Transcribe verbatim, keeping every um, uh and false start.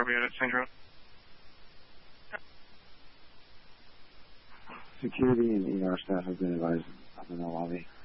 Army at Saint John. Security and E R staff have been advised up in the lobby.